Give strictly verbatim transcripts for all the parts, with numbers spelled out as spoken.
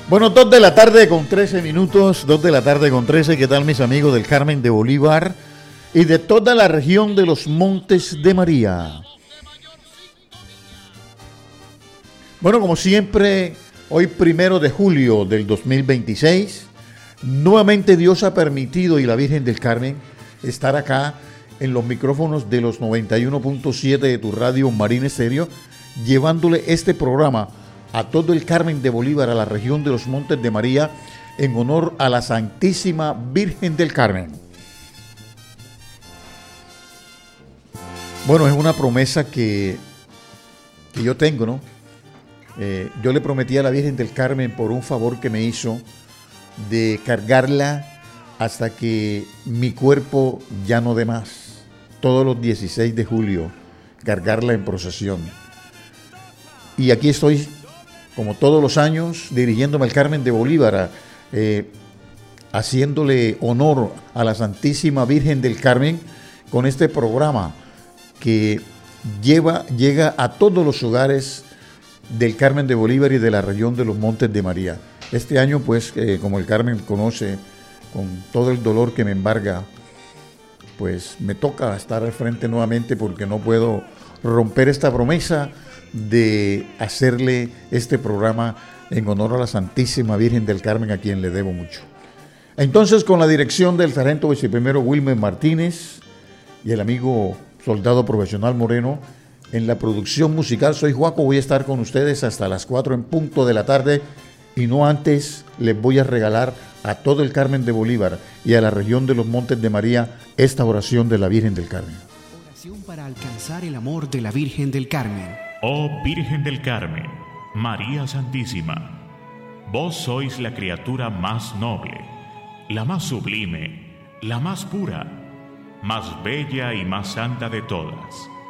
Bueno, dos de la tarde con trece minutos, dos de la tarde con trece. ¿Qué tal, mis amigos del Carmen de Bolívar y de toda la región de los Montes de María? Bueno, como siempre, hoy primero de julio del dos mil veintiséis, nuevamente Dios ha permitido y la Virgen del Carmen estar acá en los micrófonos de los noventa y uno punto siete de tu radio Marina Estéreo, llevándole este programa a todo el Carmen de Bolívar, a la región de los Montes de María, en honor a la Santísima Virgen del Carmen. Bueno, es una promesa que, que yo tengo, ¿no? Eh, yo le prometí a la Virgen del Carmen, por un favor que me hizo, de cargarla hasta que mi cuerpo ya no dé más. Todos los dieciséis de julio, cargarla en procesión. Y aquí estoy, como todos los años, dirigiéndome al Carmen de Bolívar, eh, haciéndole honor a la Santísima Virgen del Carmen con este programa que lleva, llega a todos los hogares del Carmen de Bolívar y de la región de los Montes de María. Este año, pues, eh, como el Carmen conoce, con todo el dolor que me embarga, pues me toca estar al frente nuevamente porque no puedo romper esta promesa de hacerle este programa en honor a la Santísima Virgen del Carmen, a quien le debo mucho. Entonces, con la dirección del sargento viceprimero Wilmer Martínez y el amigo soldado profesional Moreno, en la producción musical soy Juaco. Voy a estar con ustedes hasta las cuatro en punto de la tarde, y no antes les voy a regalar a todo el Carmen de Bolívar y a la región de los Montes de María esta oración de la Virgen del Carmen. Oración para alcanzar el amor de la Virgen del Carmen. Oh Virgen del Carmen, María Santísima, vos sois la criatura más noble, la más sublime, la más pura, más bella y más santa de todas.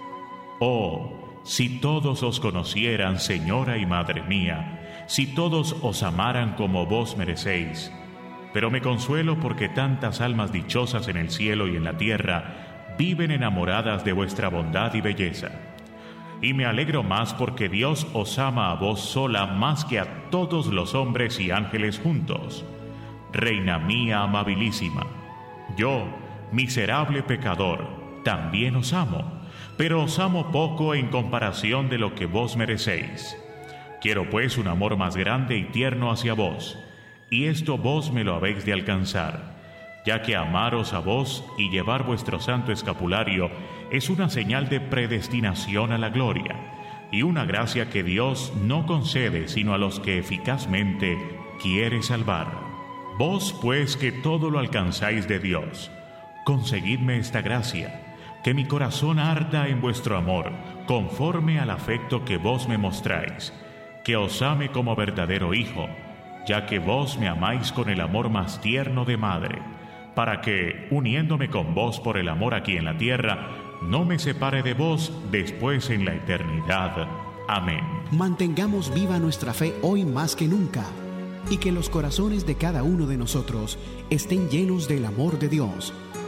Oh, si todos os conocieran, Señora y Madre mía, si todos os amaran como vos merecéis. Pero me consuelo porque tantas almas dichosas en el cielo y en la tierra viven enamoradas de vuestra bondad y belleza. Y me alegro más porque Dios os ama a vos sola más que a todos los hombres y ángeles juntos. Reina mía amabilísima, yo, miserable pecador, también os amo, pero os amo poco en comparación de lo que vos merecéis. Quiero pues un amor más grande y tierno hacia vos, y esto vos me lo habéis de alcanzar, ya que amaros a vos y llevar vuestro santo escapulario es una señal de predestinación a la gloria, y una gracia que Dios no concede sino a los que eficazmente quiere salvar. Vos pues que todo lo alcanzáis de Dios, conseguidme esta gracia, que mi corazón arda en vuestro amor, conforme al afecto que vos me mostráis, que os ame como verdadero hijo, ya que vos me amáis con el amor más tierno de madre, para que, uniéndome con vos por el amor aquí en la tierra, no me separe de vos después en la eternidad. Amén. Mantengamos viva nuestra fe hoy más que nunca, y que los corazones de cada uno de nosotros estén llenos del amor de Dios,